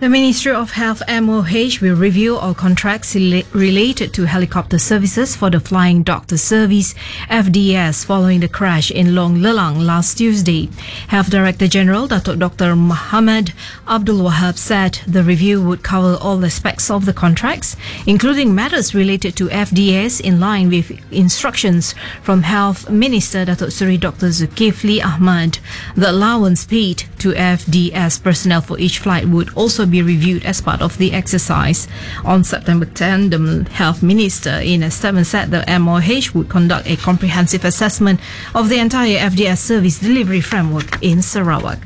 The Ministry of Health MOH will review all contracts related to helicopter services for the Flying Doctor Service FDS following the crash in Long Lelang last Tuesday. Health Director General Dr. Muhammad Abdul Wahab said the review would cover all aspects of the contracts, including matters related to FDS in line with instructions from Health Minister Datuk Seri Dr. Zulkifli Ahmad. The allowance paid to FDS personnel for each flight would also be reviewed as part of the exercise. On September 10, the Health Minister in a statement said the MOH would conduct a comprehensive assessment of the entire FDS service delivery framework in Sarawak.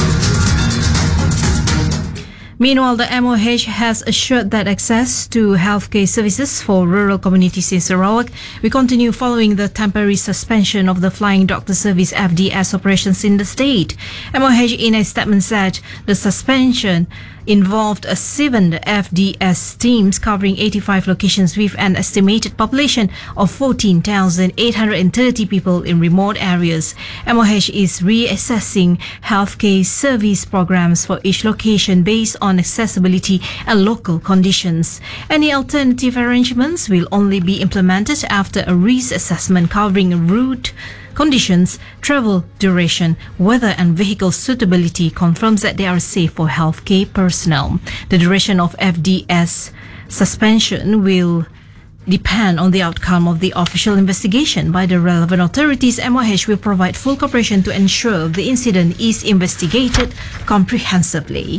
Meanwhile, the MOH has assured that access to healthcare services for rural communities in Sarawak will continue following the temporary suspension of the Flying Doctor Service FDS operations in the state. MOH in a statement said the suspension involved 7 FDS teams covering 85 locations with an estimated population of 14,830 people in remote areas. MOH is reassessing healthcare service programs for each location based on accessibility and local conditions. Any alternative arrangements will only be implemented after a reassessment covering route, conditions, travel duration, weather and vehicle suitability confirms that they are safe for healthcare personnel. The duration of FDS suspension will depend on the outcome of the official investigation by the relevant authorities. MOH will provide full cooperation to ensure the incident is investigated comprehensively.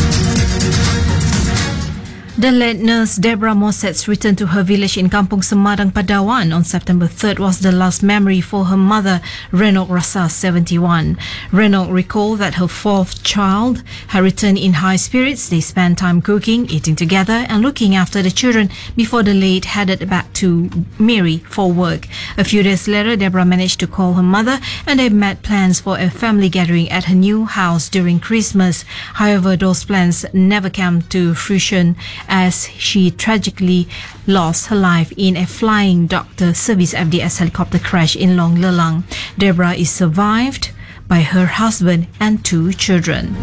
The late nurse Deborah Mosset's return to her village in Kampung Semadang, Padawan on September 3rd was the last memory for her mother, Renok Rasa, 71. Renok recalled that her 4th child had returned in high spirits. They spent time cooking, eating together and looking after the children before the late headed back to Miri for work. A few days later, Deborah managed to call her mother and they made plans for a family gathering at her new house during Christmas. However, those plans never came to fruition as she tragically lost her life in a Flying Doctor Service FDS helicopter crash in Long Lelang. Deborah is survived by her husband and 2 children.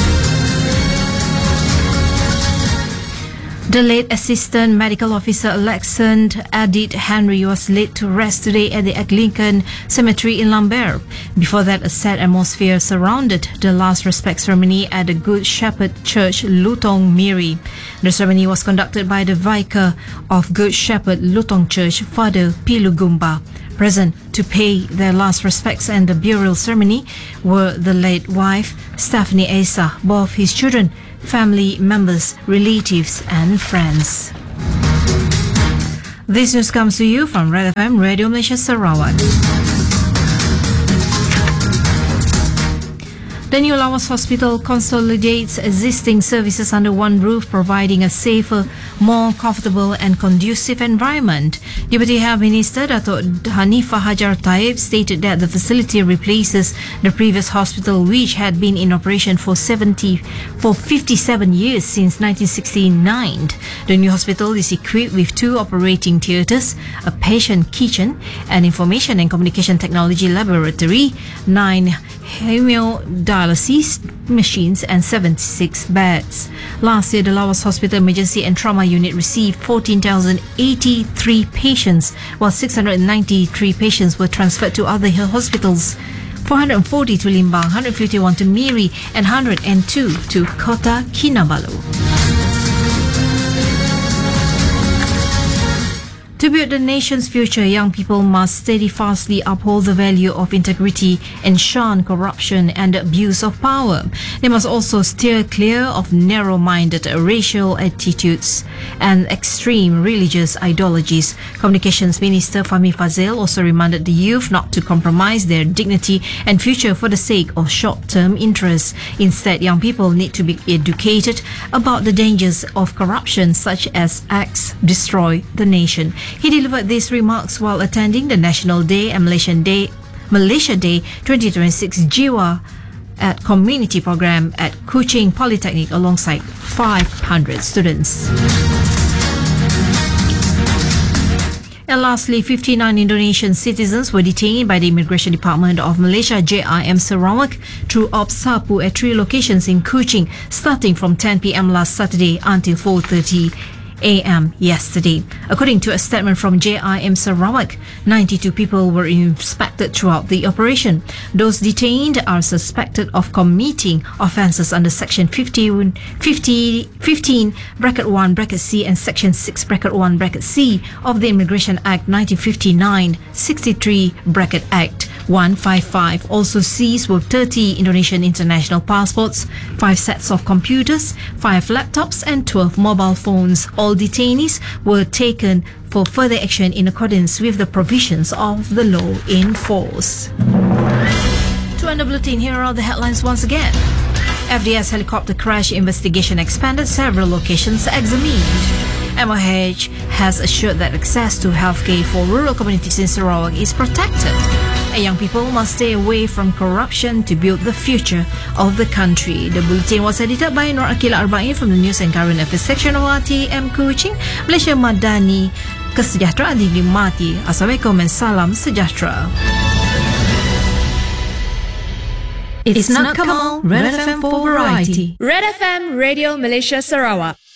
The late Assistant Medical Officer Alexander Adit Henry was laid to rest today at the Anglican Cemetery in Lambert. Before that, a sad atmosphere surrounded the last respect ceremony at the Good Shepherd Church, Lutong, Miri. The ceremony was conducted by the Vicar of Good Shepherd Lutong Church, Father Pilugumba. Present to pay their last respects and the burial ceremony were the late wife, Stephanie Asa, both his children, family members, relatives and friends. This news comes to you from Red FM Radio Malaysia Sarawak. The new Lawas Hospital consolidates existing services under one roof, providing a safer, more comfortable and conducive environment. Deputy Health Minister Dato' Hanifah Hajar Taib stated that the facility replaces the previous hospital, which had been in operation for 57 years since 1969. The new hospital is equipped with 2 operating theatres, a patient kitchen, an information and communication technology laboratory, 9 hemodialysis machines and 76 beds. Last year, the Lawas Hospital Emergency and Trauma Unit received 14,083 patients, while 693 patients were transferred to other hospitals. 440 to Limbang, 151 to Miri and 102 to Kota Kinabalu. To build the nation's future, young people must steadfastly uphold the value of integrity and shun corruption and abuse of power. They must also steer clear of narrow-minded racial attitudes and extreme religious ideologies. Communications Minister Fahmi Fazil also reminded the youth not to compromise their dignity and future for the sake of short-term interests. Instead, young people need to be educated about the dangers of corruption, such as acts destroy the nation. He delivered these remarks while attending the National Day and Malaysia Day 2026 Jiwa at Community Program at Kuching Polytechnic alongside 500 students. And lastly, 59 Indonesian citizens were detained by the Immigration Department of Malaysia JIM Sarawak through Ops Sapu at 3 locations in Kuching, starting from 10 p.m. last Saturday until 4:30 a.m. yesterday. According to a statement from JIM Sarawak, 92 people were inspected throughout the operation. Those detained are suspected of committing offences under Section 15, 1(c) and Section 6, 1(c) of the Immigration Act 1959, 63, Act 155. Also seized were 30 Indonesian international passports, 5 sets of computers, 5 laptops and 12 mobile phones. All detainees were taken for further action in accordance with the provisions of the law in force. To end the bulletin, here are the headlines once again. FDS helicopter crash investigation expanded, several locations examined. MOH has assured that access to healthcare for rural communities in Sarawak is protected. Young people must stay away from corruption to build the future of the country. The bulletin was edited by Nur Akila Arba'in from the News and Current Affairs section of RTM Kuching, Malaysia Madani. Kesejahteraan dinikmati. Assalamualaikum and salam sejahtera. It's not Kamal, Red FM for variety. Red FM Radio Malaysia Sarawak.